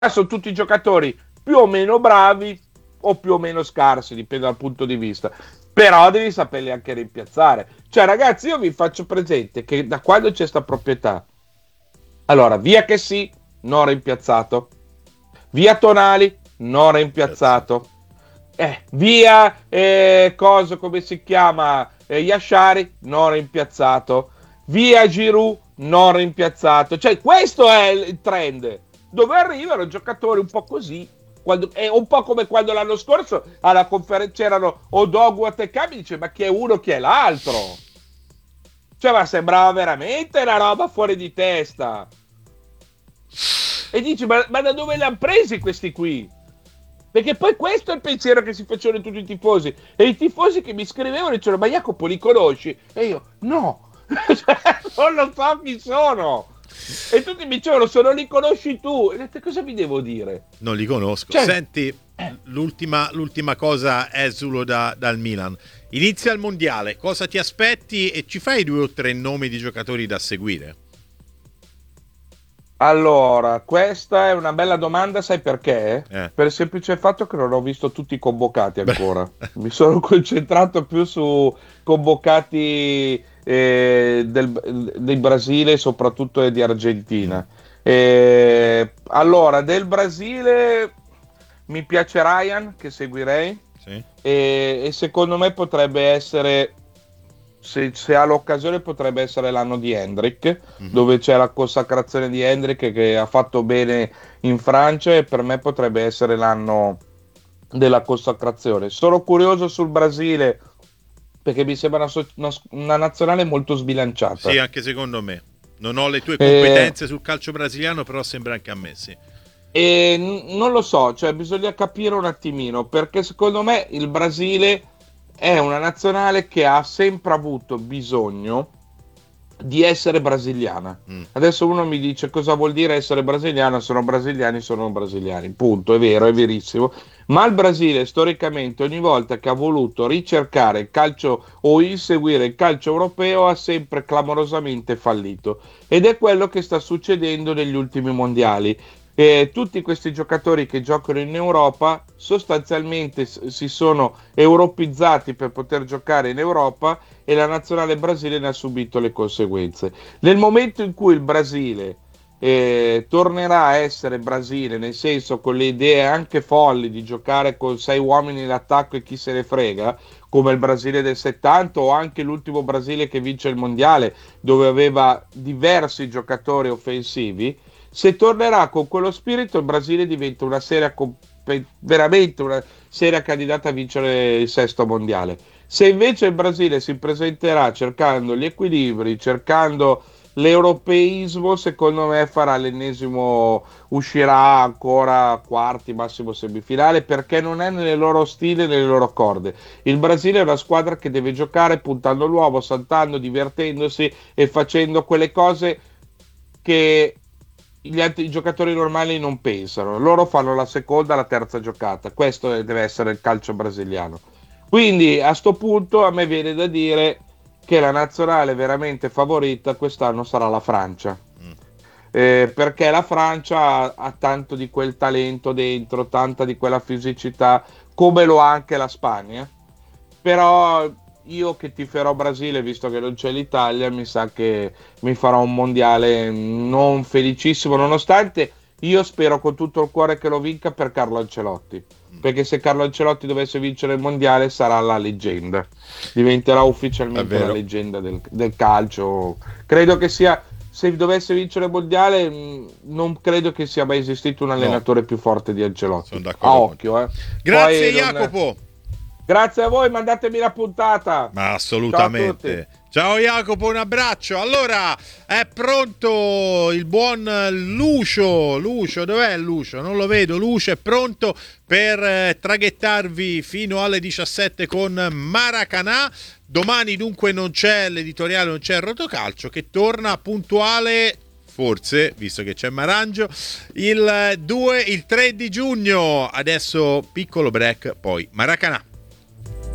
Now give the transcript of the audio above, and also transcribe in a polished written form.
sono tutti giocatori più o meno bravi o più o meno scarsi, dipende dal punto di vista. Però devi saperli anche rimpiazzare. Cioè, ragazzi, io vi faccio presente che da quando c'è sta proprietà, allora, via che sì, non rimpiazzato. Via Tonali, non rimpiazzato. Via cosa come si chiama? Yashari, non rimpiazzato. Via Giroud, non rimpiazzato. Cioè, questo è il trend. Dove arrivano giocatori un po' così. È un po' come quando l'anno scorso alla conferenza c'erano Odogu e Cambi, dice ma chi è uno, chi è l'altro? Cioè, ma sembrava veramente una roba fuori di testa. E dici, ma da dove li hanno presi questi qui? Perché poi questo è il pensiero che si facevano tutti i tifosi. E i tifosi che mi scrivevano dicevano, ma Jacopo li conosci? E io, no, non lo so chi sono. E tutti mi dicevano, se non li conosci tu. E ho detto, cosa vi devo dire? Non li conosco. Cioè, Senti, l'ultima cosa, Esulo dal Milan. Inizia il mondiale, cosa ti aspetti e ci fai 2 o 3 nomi di giocatori da seguire? allora, questa è una bella domanda, sai perché? Per il semplice fatto che non ho visto tutti convocati ancora. Mi sono concentrato più su convocati del Brasile, soprattutto di Argentina. Allora, del Brasile mi piace Ryan, che seguirei, Sì. e secondo me potrebbe essere, se ha l'occasione, potrebbe essere l'anno di Hendrik, dove c'è la consacrazione di Hendrik che ha fatto bene in Francia, e per me potrebbe essere l'anno della consacrazione. Sono curioso sul Brasile perché mi sembra una nazionale molto sbilanciata. Sì, anche secondo me. Non ho le tue Eh, competenze sul calcio brasiliano, però sembra anche a me, sì. non lo so, cioè bisogna capire un attimino, perché secondo me il Brasile è una nazionale che ha sempre avuto bisogno di essere brasiliana. Adesso uno mi dice cosa vuol dire essere brasiliano, sono brasiliani, punto, è vero, è verissimo. Ma il Brasile storicamente ogni volta che ha voluto ricercare il calcio o inseguire il calcio europeo ha sempre clamorosamente fallito, ed è quello che sta succedendo negli ultimi mondiali. Tutti questi giocatori che giocano in Europa sostanzialmente si sono europeizzati per poter giocare in Europa, e la nazionale Brasile ne ha subito le conseguenze. Nel momento in cui il Brasile tornerà a essere Brasile, nel senso con le idee anche folli di giocare con 6 uomini in attacco e chi se ne frega, come il Brasile del 70 o anche l'ultimo Brasile che vince il mondiale, dove aveva diversi giocatori offensivi, se tornerà con quello spirito il Brasile diventa veramente una seria candidata a vincere il sesto mondiale. Se invece il Brasile si presenterà cercando gli equilibri, cercando l'europeismo, secondo me farà l'ennesimo, uscirà ancora quarti, massimo semifinale, perché non è nelle loro stile, nelle loro corde. Il Brasile è una squadra che deve giocare puntando l'uovo, saltando, divertendosi e facendo quelle cose che gli altri giocatori normali non pensano. Loro fanno la seconda, la terza giocata. Questo deve essere il calcio brasiliano. Quindi a sto punto a me viene da dire che la nazionale veramente favorita quest'anno sarà la Francia. Perché la Francia ha tanto di quel talento dentro, tanta di quella fisicità, come lo ha anche la Spagna. Però io che tiferò Brasile, visto che non c'è l'Italia, mi sa che mi farò un mondiale non felicissimo, nonostante io spero con tutto il cuore che lo vinca per Carlo Ancelotti. Perché se Carlo Ancelotti dovesse vincere il mondiale sarà la leggenda, diventerà ufficialmente la leggenda del calcio. Credo che sia, se dovesse vincere il mondiale, non credo che sia mai esistito un allenatore più forte di Ancelotti. Sono d'accordo. A occhio, Grazie Jacopo. Grazie a voi, mandatemi la puntata. Ma assolutamente. Ciao Jacopo, un abbraccio. Allora, è pronto il buon Lucio. Lucio, dov'è Lucio? Non lo vedo. Lucio è pronto per traghettarvi fino alle 17 con Maracanã. Domani dunque non c'è l'editoriale, non c'è il Rotocalcio, che torna puntuale, forse, visto che c'è Marangio, il 3 di giugno. Adesso piccolo break, poi Maracanã.